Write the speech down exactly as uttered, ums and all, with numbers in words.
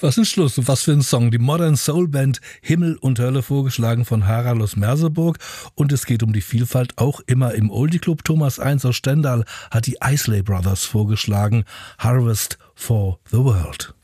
Was ein Schluss, was für ein Song. Die Modern Soul Band Himmel und Hölle, vorgeschlagen von Harald aus Merseburg. Und es geht um die Vielfalt auch immer im Oldie Club. Thomas Eins aus Stendal hat die Isley Brothers vorgeschlagen. Harvest for the World.